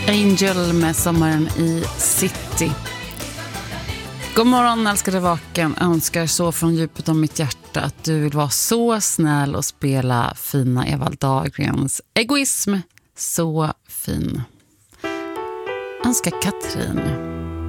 Angel med Sommaren i City. God morgon älskade vaken. Önskar så från djupet av mitt hjärta att du vill vara så snäll och spela fina Evald Dahlgrens Egoism. Så fin. Önskar Katrin.